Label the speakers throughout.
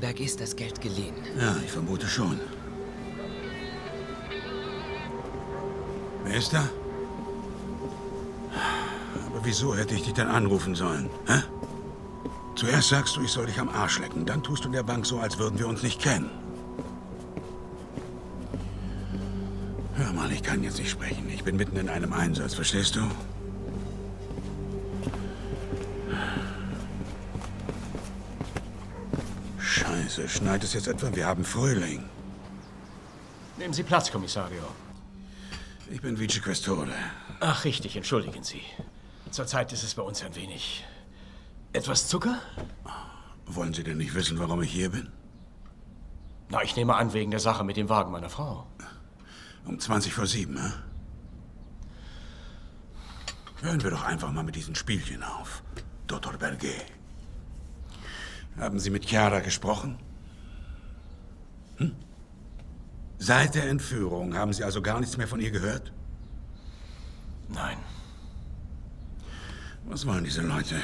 Speaker 1: Bergers das Geld geliehen?
Speaker 2: Ja, ich vermute schon. Wer ist da? Aber wieso hätte ich dich denn anrufen sollen? Hä? Zuerst sagst du, ich soll dich am Arsch lecken. Dann tust du in der Bank so, als würden wir uns nicht kennen. Hör mal, ich kann jetzt nicht sprechen. Ich bin mitten in einem Einsatz, verstehst du? Scheiße, schneit es jetzt etwa? Wir haben Frühling.
Speaker 3: Nehmen Sie Platz, Kommissario.
Speaker 2: Ich bin Vice Questore.
Speaker 3: Ach, richtig, entschuldigen Sie. Zurzeit ist es bei uns ein wenig... Etwas Zucker?
Speaker 2: Wollen Sie denn nicht wissen, warum ich hier bin?
Speaker 3: Na, ich nehme an, wegen der Sache mit dem Wagen meiner Frau.
Speaker 2: Um 7:20, hä? Hören wir doch einfach mal mit diesen Spielchen auf. Dr. Berger. Haben Sie mit Chiara gesprochen? Hm? Seit der Entführung haben Sie also gar nichts mehr von ihr gehört?
Speaker 3: Nein.
Speaker 2: Was wollen diese Leute?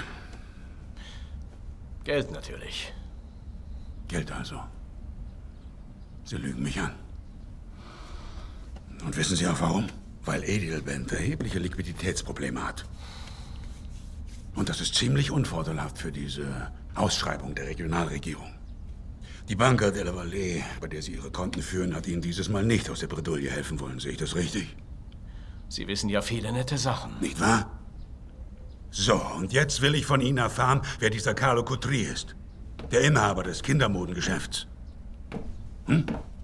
Speaker 3: Geld natürlich.
Speaker 2: Geld also. Sie lügen mich an. Und wissen Sie auch warum? Weil Edilbent erhebliche Liquiditätsprobleme hat. Und das ist ziemlich unvorteilhaft für diese Ausschreibung der Regionalregierung. Die Banca della Valle, bei der Sie Ihre Konten führen, hat Ihnen dieses Mal nicht aus der Bredouille helfen wollen. Sehe ich das richtig?
Speaker 3: Sie wissen ja viele nette Sachen.
Speaker 2: Nicht wahr? So, und jetzt will ich von Ihnen erfahren, wer dieser Carlo Coutry ist. Der Inhaber des Kindermodengeschäfts. Hm?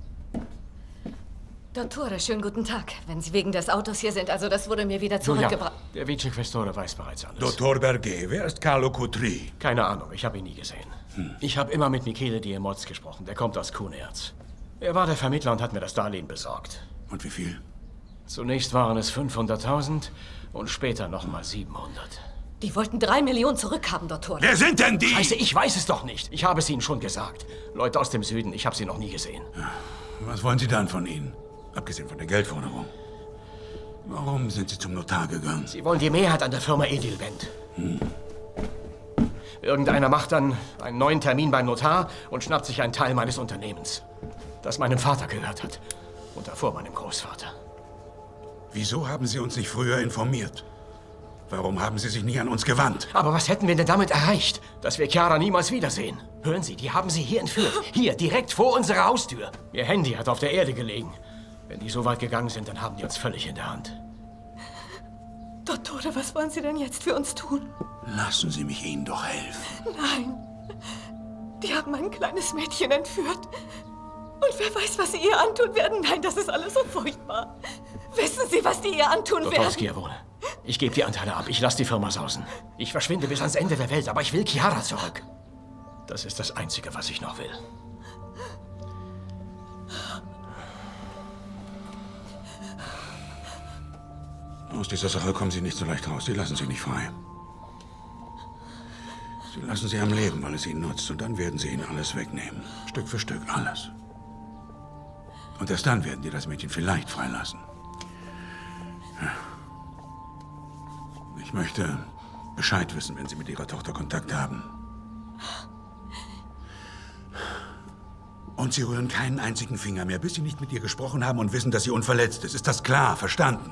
Speaker 4: Dottore, schönen guten Tag. Wenn Sie wegen des Autos hier sind, also das wurde mir wieder zurückgebracht.
Speaker 3: Ja, der Vice Questore weiß bereits alles.
Speaker 2: Dottor Berger, wer ist Carlo Coutry?
Speaker 3: Keine Ahnung, ich habe ihn nie gesehen. Ich habe immer mit Michele Diemotz gesprochen. Der kommt aus Kunerz. Er war der Vermittler und hat mir das Darlehen besorgt.
Speaker 2: Und wie viel?
Speaker 3: Zunächst waren es 500.000 und später nochmal 700.
Speaker 4: Die wollten 3 Millionen zurückhaben, Dottore.
Speaker 2: Wer sind denn die?
Speaker 3: Scheiße, ich weiß es doch nicht. Ich habe es Ihnen schon gesagt. Leute aus dem Süden, ich habe sie noch nie gesehen.
Speaker 2: Was wollen Sie dann von ihnen? Abgesehen von der Geldforderung. Warum sind Sie zum Notar gegangen?
Speaker 3: Sie wollen die Mehrheit an der Firma Edilbent. Irgendeiner macht dann einen neuen Termin beim Notar und schnappt sich einen Teil meines Unternehmens, das meinem Vater gehört hat und davor meinem Großvater.
Speaker 2: Wieso haben Sie uns nicht früher informiert? Warum haben Sie sich nie an uns gewandt?
Speaker 3: Aber was hätten wir denn damit erreicht? Dass wir Chiara niemals wiedersehen. Hören Sie, die haben sie hier entführt. Hier, direkt vor unserer Haustür. Ihr Handy hat auf der Erde gelegen. Wenn die so weit gegangen sind, dann haben die uns völlig in der Hand.
Speaker 4: Dottore, was wollen Sie denn jetzt für uns tun?
Speaker 2: Lassen Sie mich Ihnen doch helfen.
Speaker 4: Nein. Die haben ein kleines Mädchen entführt. Und wer weiß, was sie ihr antun werden. Nein, das ist alles so furchtbar. Wissen Sie, was die ihr antun
Speaker 3: Dottor
Speaker 4: werden?
Speaker 3: Schiavone, ich gebe die Anteile ab. Ich lasse die Firma sausen. Ich verschwinde bis ans Ende der Welt, aber ich will Chiara zurück. Das ist das Einzige, was ich noch will.
Speaker 2: Aus dieser Sache kommen Sie nicht so leicht raus. Sie lassen Sie nicht frei. Sie lassen Sie am Leben, weil es Ihnen nutzt. Und dann werden Sie Ihnen alles wegnehmen. Stück für Stück, alles. Und erst dann werden die das Mädchen vielleicht freilassen. Ich möchte Bescheid wissen, wenn Sie mit Ihrer Tochter Kontakt haben. Und Sie rühren keinen einzigen Finger mehr, bis Sie nicht mit ihr gesprochen haben und wissen, dass sie unverletzt ist. Ist das klar? Verstanden?